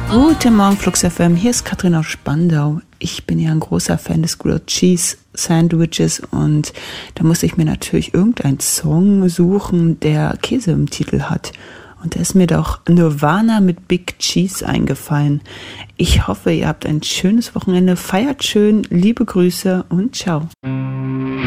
Guten Morgen, Flux FM. Hier ist Katrin aus Spandau. Ich bin ja ein großer Fan des Grilled Cheese Sandwiches und da musste ich mir natürlich irgendeinen Song suchen, der Käse im Titel hat. Und da ist mir doch Nirvana mit Big Cheese eingefallen. Ich hoffe, ihr habt ein schönes Wochenende. Feiert schön, liebe Grüße und ciao.